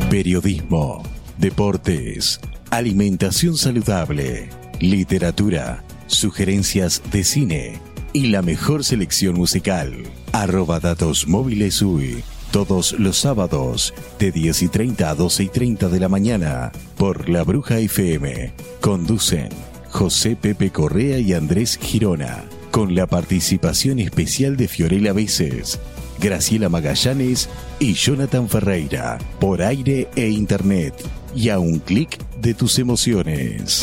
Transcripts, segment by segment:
Periodismo, deportes, alimentación saludable, literatura, sugerencias de cine y la mejor selección musical. @Datos Móviles UI. Todos los sábados de 10:30 a 12:30 de la mañana por La Bruja FM. Conducen José Pepe Correa y Andrés Girona, con la participación especial de Fiorella Veces, Graciela Magallanes y Jonathan Ferreira, por aire e internet y a un clic de tus emociones.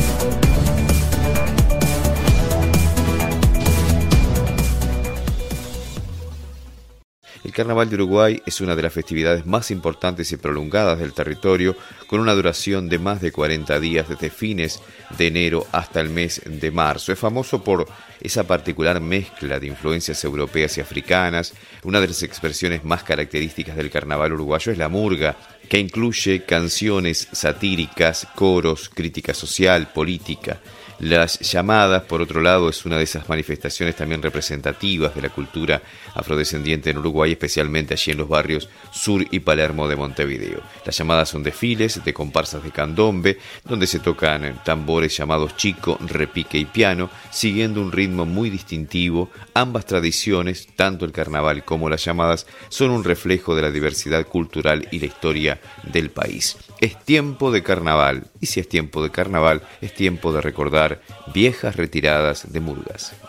El Carnaval de Uruguay es una de las festividades más importantes y prolongadas del territorio, con una duración de más de 40 días desde fines de enero hasta el mes de marzo. Es famoso por esa particular mezcla de influencias europeas y africanas. Una de las expresiones más características del carnaval uruguayo es la murga, que incluye canciones satíricas, coros, crítica social, política. Las llamadas, por otro lado, es una de esas manifestaciones también representativas de la cultura afrodescendiente en Uruguay, especialmente allí en los barrios Sur y Palermo de Montevideo. Las llamadas son desfiles de comparsas de candombe, donde se tocan tambores llamados chico, repique y piano, siguiendo un ritmo muy distintivo. Ambas tradiciones, tanto el carnaval como las llamadas, son un reflejo de la diversidad cultural y la historia del país. Es tiempo de carnaval, y si es tiempo de carnaval, es tiempo de recordar viejas retiradas de murgas.